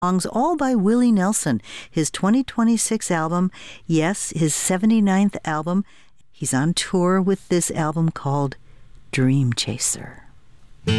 songs, all by Willie Nelson, his 2026 album, yes, his 79th album. He's on tour with this album called Dream Chaser.